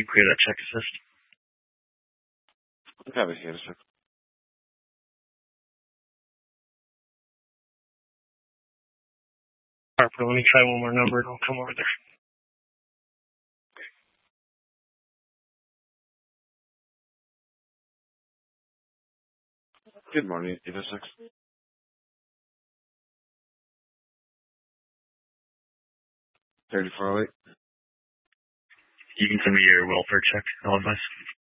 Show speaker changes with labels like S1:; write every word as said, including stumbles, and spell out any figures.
S1: You can create that check assist.
S2: Have it here, sir.
S1: Harper, let me try one more number and I'll come over there.
S2: Good morning, eight oh six. thirty-four oh eight.
S1: You can send me your welfare check. I'll advise.